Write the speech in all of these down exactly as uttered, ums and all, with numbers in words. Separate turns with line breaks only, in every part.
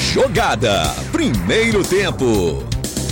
Jogada. Primeiro tempo.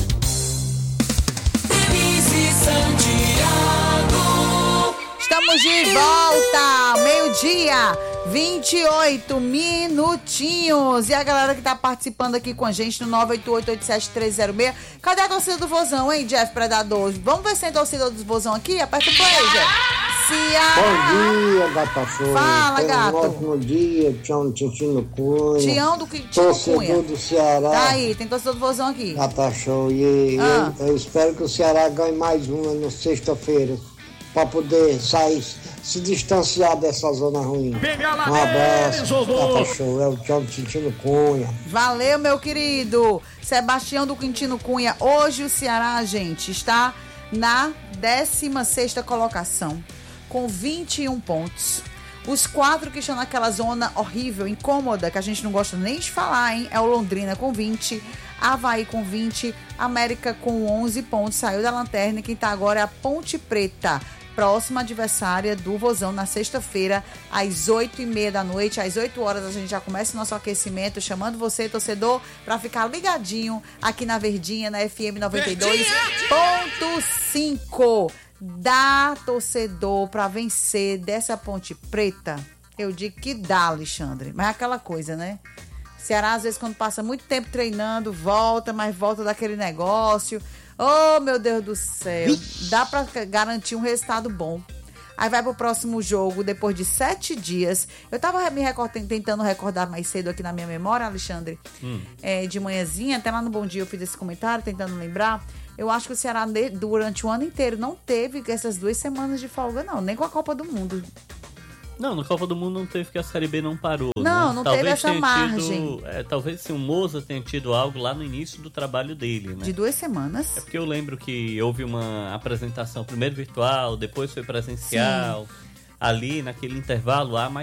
Estamos de volta, meio-dia, vinte e oito minutinhos. E a galera que tá participando aqui com a gente no nove oito oito, oito sete três zero seis. Cadê a torcida do Vozão, hein, Jeff Predador? Vamos ver se tem torcida do Vozão aqui? Aperta o play, Jeff. Ceará.
Bom dia, Gata Show.
Fala,
Tenha
gato.
Um ótimo dia, Tião Tintino Cunha.
Tião do Tintino
Torcedor
Cunha.
do Ceará.
Tá aí, tem torcedor do Vozão aqui.
Gata Show. E
Ah.
eu, eu espero que o Ceará ganhe mais uma na sexta-feira, para poder sair, se distanciar dessa zona ruim. Um abraço, Gata Show. É o Tião Tintino Cunha.
Valeu, meu querido. Sebastião do Quintino Cunha. Hoje o Ceará, gente, está na décima sexta colocação, com vinte e um pontos. Os quatro que estão naquela zona horrível, incômoda, que a gente não gosta nem de falar, hein? É o Londrina com vinte, Avaí com vinte, América com onze pontos, saiu da lanterna, e quem tá agora é a Ponte Preta, próxima adversária do Vozão, na sexta-feira, às oito e meia da noite. Às oito horas a gente já começa o nosso aquecimento, chamando você, torcedor, para ficar ligadinho aqui na Verdinha, na F M noventa e dois ponto cinco. Dá, torcedor, para vencer dessa Ponte Preta? Eu digo que dá, Alexandre. Mas é aquela coisa, né? Ceará, às vezes, quando passa muito tempo treinando, volta, mas volta daquele negócio. Oh, meu Deus do céu. Dá para garantir um resultado bom. Aí vai pro próximo jogo, depois de sete dias. Eu tava me record... tentando recordar mais cedo aqui na minha memória, Alexandre. Hum. É, de manhãzinha, até lá no Bom Dia eu fiz esse comentário, tentando lembrar. Eu acho que o Ceará, durante o ano inteiro, não teve essas duas semanas de folga, não. Nem com a Copa do Mundo.
Não, na Copa do Mundo não teve, porque a Série B não parou.
Não,
né?
não
talvez
teve essa
tenha
margem.
Tido, é, talvez assim, o Moza tenha tido algo lá no início do trabalho dele, né?
De duas semanas.
É porque eu lembro que houve uma apresentação, primeiro virtual, depois foi presencial. Sim. Ali, naquele intervalo, há mais